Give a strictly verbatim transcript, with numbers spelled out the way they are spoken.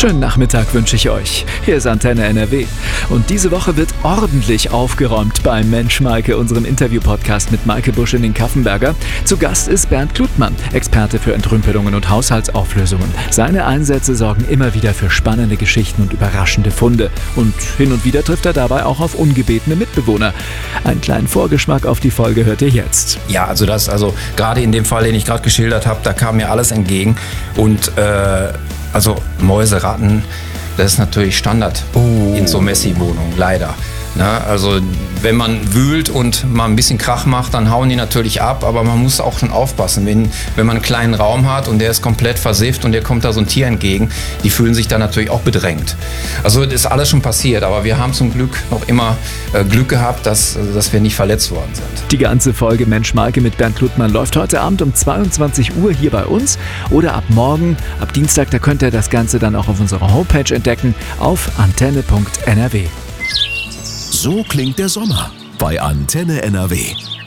Schönen Nachmittag wünsche ich euch. Hier ist Antenne N R W. Und diese Woche wird ordentlich aufgeräumt bei Mensch Maike, unserem Interview-Podcast mit Maike Busch in den Kaffenberger. Zu Gast ist Bernd Klutmann, Experte für Entrümpelungen und Haushaltsauflösungen. Seine Einsätze sorgen immer wieder für spannende Geschichten und überraschende Funde. Und hin und wieder trifft er dabei auch auf ungebetene Mitbewohner. Einen kleinen Vorgeschmack auf die Folge hört ihr jetzt. Ja, also das, also gerade in dem Fall, den ich gerade geschildert habe, da kam mir alles entgegen. Und äh, also Mäuse, Ratten, das ist natürlich Standard oh. in so Messi-Wohnungen, leider. Na, also wenn man wühlt und mal ein bisschen Krach macht, dann hauen die natürlich ab, aber man muss auch schon aufpassen, wenn, wenn man einen kleinen Raum hat und der ist komplett versifft und der kommt da so ein Tier entgegen, die fühlen sich dann natürlich auch bedrängt. Also das ist alles schon passiert, aber wir haben zum Glück noch immer äh, Glück gehabt, dass, dass wir nicht verletzt worden sind. Die ganze Folge Mensch Maike mit Bernd Klutmann läuft heute Abend um zweiundzwanzig Uhr hier bei uns oder ab morgen, ab Dienstag, da könnt ihr das Ganze dann auch auf unserer Homepage entdecken, auf antenne punkt n r w. So klingt der Sommer bei Antenne N R W.